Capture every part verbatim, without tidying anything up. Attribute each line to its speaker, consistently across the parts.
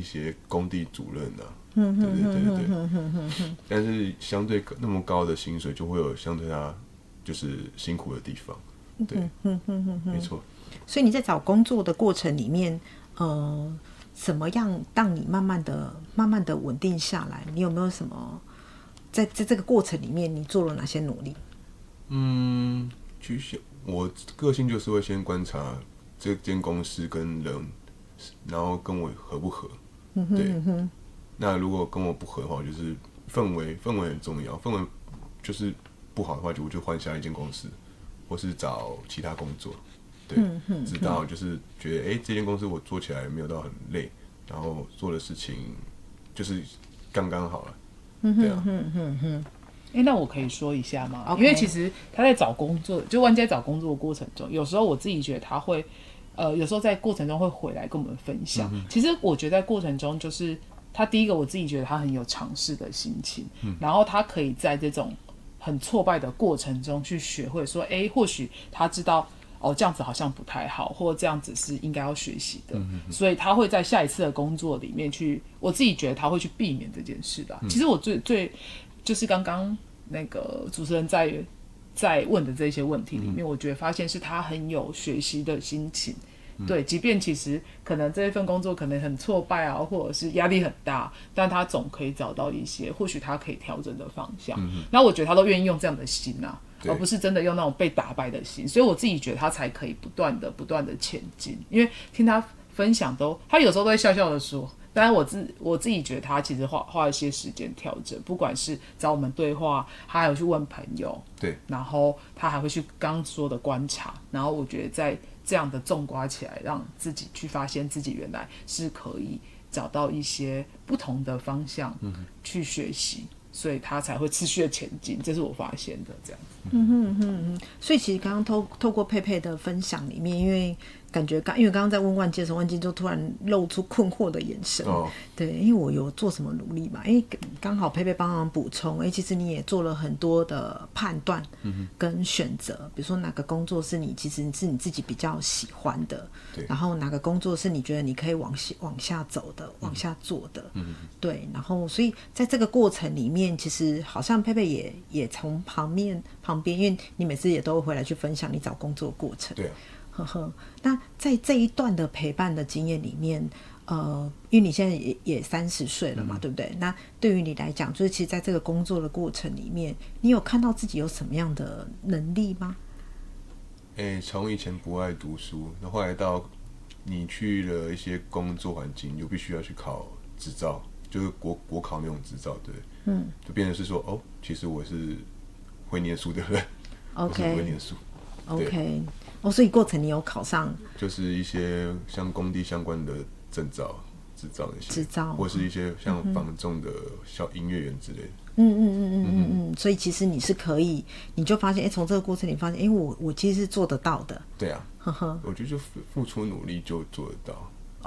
Speaker 1: 一些工地主任啊，对对对对对。但是相对那么高的薪水，就会有相对他就是辛苦的地方，对，没错。
Speaker 2: 所以你在找工作的过程里面，呃，怎么样让你慢慢的、慢慢的稳定下来？你有没有什么在在这个过程里面，你做了哪些努力？
Speaker 1: 嗯，其实我个性就是会先观察这间公司跟人，然后跟我合不合。对，那如果跟我不合的话，就是氛围，氛围很重要。氛围就是不好的话，就我就换下一间公司，或是找其他工作。对，直到就是觉得，哎、欸，这间公司我做起来没有到很累，然后做的事情就是刚刚好了。对啊。
Speaker 3: 哎、欸，那我可以说一下吗？
Speaker 2: Okay.
Speaker 3: 因为其实他在找工作，就万佳找工作的过程中，有时候我自己觉得他会，呃，有时候在过程中会回来跟我们分享。嗯、其实我觉得在过程中，就是他第一个，我自己觉得他很有尝试的心情，嗯、然后他可以在这种很挫败的过程中去学会说，哎、欸，或许他知道。哦，这样子好像不太好，或者这样子是应该要学习的，嗯、所以他会在下一次的工作里面去，我自己觉得他会去避免这件事的、啊。嗯、其实我最最就是刚刚那个主持人在在问的这些问题里面，嗯、我觉得发现是他很有学习的心情。嗯、对，即便其实可能这一份工作可能很挫败啊，或者是压力很大，但他总可以找到一些或许他可以调整的方向。嗯、那我觉得他都愿意用这样的心啊。而不是真的用那种被打败的心，所以我自己觉得他才可以不断的、不断的前进。因为听他分享都，他有时候都会笑笑的说，当然我自我自己觉得他其实花花一些时间调整，不管是找我们对话，他还有去问朋友，
Speaker 1: 对，
Speaker 3: 然后他还会去刚刚说的观察，然后我觉得在这样的纵刮起来，让自己去发现自己原来是可以找到一些不同的方向去学习。嗯，所以他才会持续的前进，这是我发现的这样子。
Speaker 2: 嗯哼哼哼，所以其实刚刚透透过佩佩的分享里面，因为感觉刚因为刚刚在问万金的时候，万金就突然露出困惑的眼神。哦，对，因为我有做什么努力嘛？因为刚好佩佩帮忙补充，哎，其实你也做了很多的判断跟选择，嗯、比如说哪个工作是你其实是你自己比较喜欢的，对，然后哪个工作是你觉得你可以往下往下走的、往下做的，嗯，对，然后所以在这个过程里面，其实好像佩佩也也从旁边旁边，因为你每次也都会回来去分享你找工作的过程，
Speaker 1: 对啊。
Speaker 2: 呵呵，那在这一段的陪伴的经验里面，呃，因为你现在也也三十岁了嘛，嗯、对不对？那对于你来讲，就是其实在这个工作的过程里面，你有看到自己有什么样的能力吗？
Speaker 1: 诶、欸，从以前不爱读书，那后来到你去了一些工作环境，就必须要去考执照，就是国国考那种执照，对，嗯，就变成是说，哦，其实我是会念书的人 ，OK， 我是不会念书
Speaker 2: ，OK。哦，所以过程你有考上，
Speaker 1: 就是一些像工地相关的证照、执照那些，
Speaker 2: 执照，
Speaker 1: 或是一些像房仲的小音乐员之类的。
Speaker 2: 嗯嗯嗯嗯嗯嗯。所以其实你是可以，你就发现，哎，从这个过程你发现，哎，我我其实是做得到的。
Speaker 1: 对啊，呵呵，我觉得就付出努力就做得到。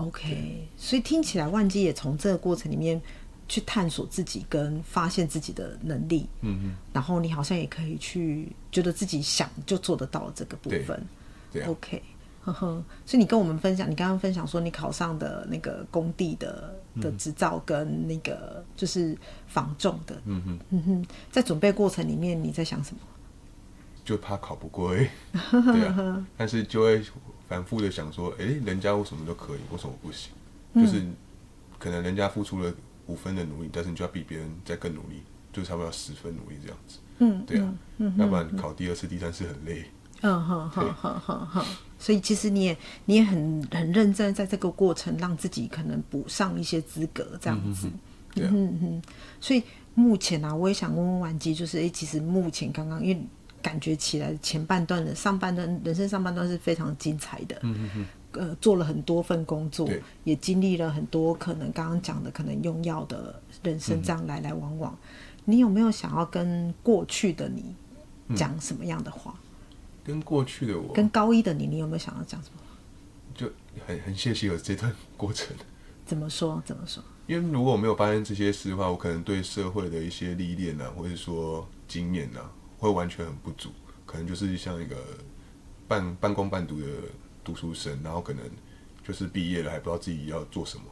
Speaker 2: OK， 所以听起来万基也从这个过程里面去探索自己跟发现自己的能力，嗯嗯，然后你好像也可以去觉得自己想就做得到这个部分。
Speaker 1: 对啊、
Speaker 2: OK， 呵呵，所以你跟我们分享，你刚刚分享说你考上的那个工地的的执照跟那个就是房仲的，嗯哼，嗯哼，在准备过程里面你在想什么？
Speaker 1: 就怕考不过哎，对啊，但是就会反复的想说，哎、欸，人家为什么都可以，为什么不行？嗯、就是可能人家付出了五分的努力，但是你就要比别人再更努力，就是差不多要十分努力这样子。嗯，对啊，嗯，要不然考第二次、第三次很累。
Speaker 2: 嗯哼哼哼哼哼，所以其实你也你也很很认真，在这个过程让自己可能补上一些资格，这样子。嗯哼 哼, 嗯哼，所以目前啊，我也想问问婉姬，就是哎，其实目前刚刚因为感觉起来前半段的上半段人生上半段是非常精彩的。嗯哼哼。呃，做了很多份工作，也经历了很多可能刚刚讲的可能用药的人生这样来来往往。嗯、你有没有想要跟过去的你讲什么样的话？嗯、
Speaker 1: 跟过去的我，
Speaker 2: 跟高一的你，你有没有想要讲什么？
Speaker 1: 就很很谢谢有这段过程。
Speaker 2: 怎么说？怎么说？
Speaker 1: 因为如果我没有发生这些事的话，我可能对社会的一些历练啊，或者说经验啊，会完全很不足。可能就是像一个半半工半读的读书生，然后可能就是毕业了还不知道自己要做什么，